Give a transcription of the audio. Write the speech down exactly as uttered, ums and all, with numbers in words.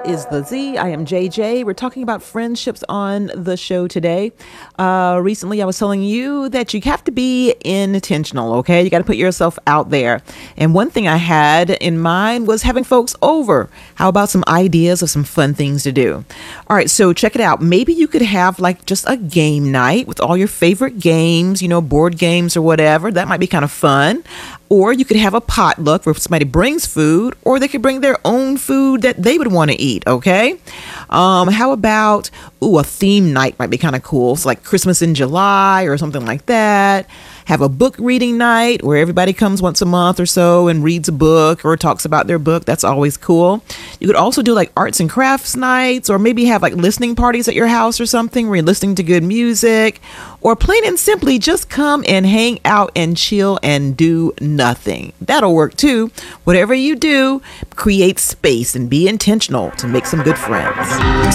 is the Z. I am J J. We're talking about friendships on the show today. Uh, recently, I was telling you that you have to be intentional, okay? You got to put yourself out there. And one thing I had in mind was having folks over. How about some ideas of some fun things to do? All right, so check it out. Maybe you could have like just a game night with all your favorite games, you know, board games or whatever. That might be kind of fun. Or you could have a potluck where somebody brings food, or they could bring their own food that they would want to eat, okay? Um, how about, ooh, a theme night might be kind of cool. It's like Christmas in July or something like that. Have a book reading night where everybody comes once a month or so and reads a book or talks about their book. That's always cool. You could also do like arts and crafts nights, or maybe have like listening parties at your house or something where you're listening to good music, or plain and simply just come and hang out and chill and do nothing. That'll work too. Whatever you do, create space and be intentional to make some good friends.